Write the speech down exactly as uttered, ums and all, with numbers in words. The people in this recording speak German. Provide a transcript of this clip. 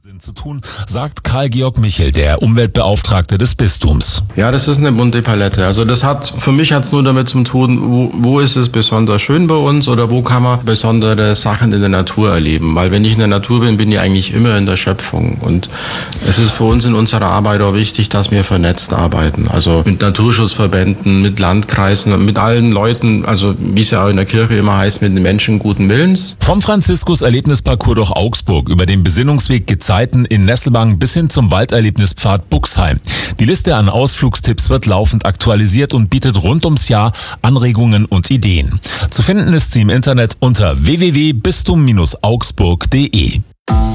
Sinn zu tun, sagt Karl-Georg Michel, der Umweltbeauftragte des Bistums. Ja, das ist eine bunte Palette. Also das hat, für mich hat es nur damit zu tun, wo, wo ist es besonders schön bei uns oder wo kann man besondere Sachen in der Natur erleben. Weil wenn ich in der Natur bin, bin ich eigentlich immer in der Schöpfung. Und es ist für uns in unserer Arbeit auch wichtig, dass wir vernetzt arbeiten. Also mit Naturschutzverbänden, mit Landkreisen, mit allen Leuten, also wie es ja auch in der Kirche immer heißt, mit den Menschen guten Willens. Vom Franziskus-Erlebnisparcours durch Augsburg über den Besinnungsweg Gezeiten in Nesselbangen bis hin zum Walderlebnispfad Buxheim. Die Liste an Ausflugstipps wird laufend aktualisiert und bietet rund ums Jahr Anregungen und Ideen. Zu finden ist sie im Internet unter w w w punkt bistum Bindestrich augsburg punkt de.